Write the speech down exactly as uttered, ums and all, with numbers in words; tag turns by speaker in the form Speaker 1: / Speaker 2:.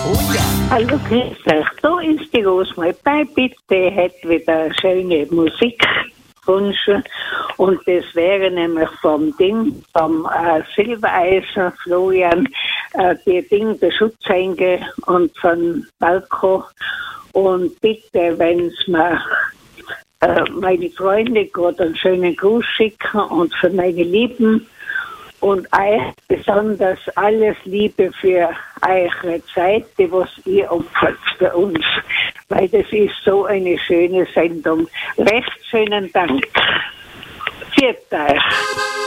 Speaker 1: Oh ja.
Speaker 2: Hallo, grüß euch. Da ist die Rosmarie bei. Bitte hätte wieder schöne Musik wünschen. Und das wäre nämlich vom Ding, vom äh, Silbereisen, Florian, äh, die Ding, der Schutzengel und von Balko. Und bitte, wenn es mir äh, meine Freunde gerade einen schönen Gruß schicken und für meine Lieben und euch besonders alles Liebe für eure Zeit, die was ihr opfert für uns, weil das ist so eine schöne Sendung. Recht schönen Dank. Viert euch.